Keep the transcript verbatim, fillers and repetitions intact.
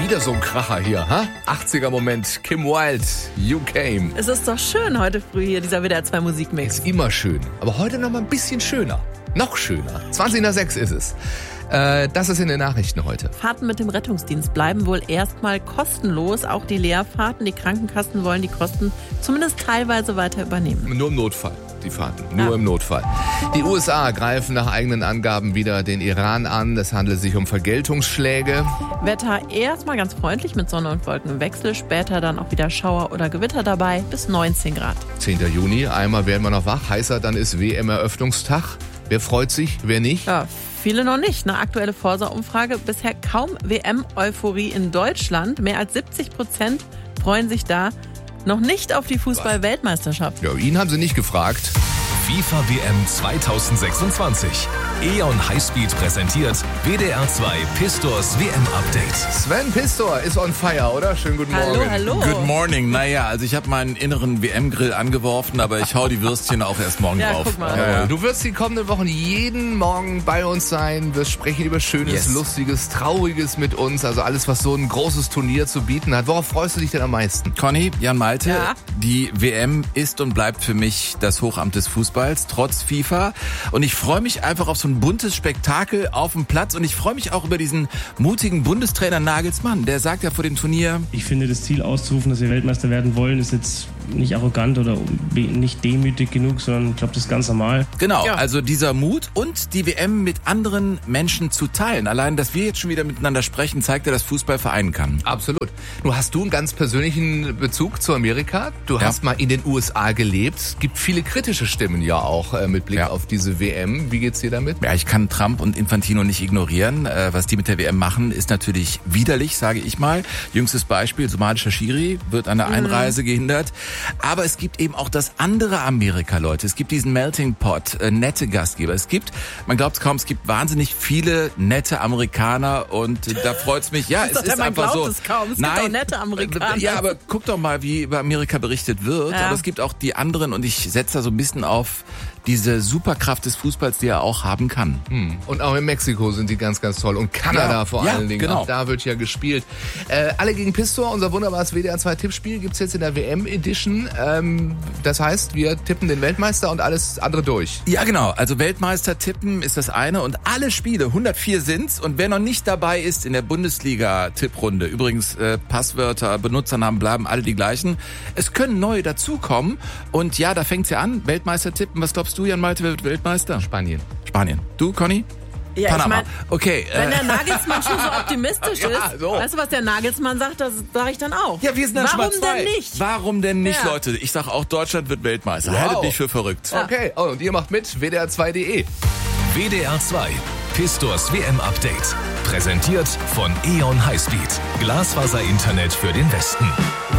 Wieder so ein Kracher hier, ha? achtziger-Moment, Kim Wilde, You Came. Es ist doch schön heute früh hier, dieser W D R zwei Musikmix. Ist immer schön, aber heute noch mal ein bisschen schöner. Noch schöner. zwanzig nach sechs ist es. Äh, das ist in den Nachrichten heute. Fahrten mit dem Rettungsdienst bleiben wohl erstmal kostenlos. Auch die Leerfahrten. Die Krankenkassen wollen die Kosten zumindest teilweise weiter übernehmen. Nur im Notfall, die Fahrten. Nur Ja. im Notfall. Die U S A greifen nach eigenen Angaben wieder den Iran an. Es handelt sich um Vergeltungsschläge. Wetter erstmal ganz freundlich mit Sonne und Wolkenwechsel. Später dann auch wieder Schauer oder Gewitter dabei. Bis neunzehn Grad. zehnter Juni, einmal werden wir noch wach. Heißer, dann ist W M-Eröffnungstag. Wer freut sich, wer nicht? Ja, viele noch nicht. Eine aktuelle Forsa-Umfrage. Bisher kaum W M-Euphorie in Deutschland. Mehr als siebzig Prozent freuen sich da noch nicht auf die Fußball-Weltmeisterschaft. Ja, ihn haben sie nicht gefragt. FIFA W M zweitausendsechsundzwanzig. E O N Highspeed präsentiert W D R zwei Pistors W M-Update. Sven Pistor ist on fire, oder? Schönen guten Hallo, Morgen. hallo. Good morning. Naja, also ich habe meinen inneren W M-Grill angeworfen, aber ich hau die Würstchen auch erst morgen Ja, drauf. guck mal. Ja, ja. Du wirst die kommenden Wochen jeden Morgen bei uns sein. Wir sprechen über Schönes, Yes. Lustiges, Trauriges mit uns. Also alles, was so ein großes Turnier zu bieten hat. Worauf freust du dich denn am meisten? Conny, Jan Malte, Ja. die W M ist und bleibt für mich das Hochamt des Fußballs, trotz FIFA. Und ich freue mich einfach auf so ein buntes Spektakel auf dem Platz. Und ich freue mich auch über diesen mutigen Bundestrainer Nagelsmann. Der sagt ja vor dem Turnier, Ich finde, das Ziel auszurufen, dass wir Weltmeister werden wollen, ist jetzt nicht arrogant oder nicht demütig genug, sondern ich glaube, das ist ganz normal. genau, Ja. also dieser Mut und die W M mit anderen Menschen zu teilen. Allein, dass wir jetzt schon wieder miteinander sprechen, zeigt ja, dass Fußball vereinen kann. Absolut. Du hast du einen ganz persönlichen Bezug zu Amerika. Du Ja. hast mal in den U S A gelebt. Es gibt viele kritische Stimmen ja auch äh, mit Blick Ja. auf diese W M. Wie geht's dir damit? Ja, ich kann Trump und Infantino nicht ignorieren. Äh, was die mit der W M machen, ist natürlich widerlich, sage ich mal. Jüngstes Beispiel, somalischer Schiri wird an der Einreise gehindert. Aber es gibt eben auch das andere Amerika, Leute. Es gibt diesen Melting Pot, äh, nette Gastgeber. Es gibt, man glaubt es kaum, es gibt wahnsinnig viele nette Amerikaner und äh, da freut's mich. Ja, es Sagt ist er, man einfach glaubt so. es kaum. Es gibt auch nette Amerikaner. Ja, aber guck doch mal, wie über Amerika berichtet wird. Ja. Aber es gibt auch die anderen und ich setze da so ein bisschen auf diese Superkraft des Fußballs, die er auch haben kann. Und auch in Mexiko sind die ganz, ganz toll. Und Kanada Ja, vor ja, allen Dingen. genau. Auch da wird ja gespielt. Äh, alle gegen Pistor, unser wunderbares W D R zwei Tippspiel, gibt's jetzt in der W M-Edition. Ähm, das heißt, wir tippen den Weltmeister und alles andere durch. Ja, genau. Also Weltmeister tippen ist das eine und alle Spiele, hundertvier sind's. Und wer noch nicht dabei ist in der Bundesliga-Tipprunde, übrigens äh, Passwörter, Benutzernamen bleiben alle die gleichen. Es können neue dazukommen. Und ja, da fängt's ja an. Weltmeister tippen. Was glaubst du, Jan Malte, wer wird Weltmeister? Spanien. Spanien. Du, Conny? Ja, ich Panama. mein, Okay. wenn Äh, der Nagelsmann schon so optimistisch Ja, ist, so. weißt du, was der Nagelsmann sagt, das sage ich dann auch. ja, wir sind dann schon Warum mal zwei. denn nicht? Warum denn nicht, Ja. Leute? Ich sag auch, Deutschland wird Weltmeister. Wow. Haltet mich für verrückt. Okay, oh, und ihr macht mit, W D R zwei punkt de. W D R zwei Pistors W M-Update. Präsentiert von E O N Highspeed. Glasfaser-Internet für den Westen.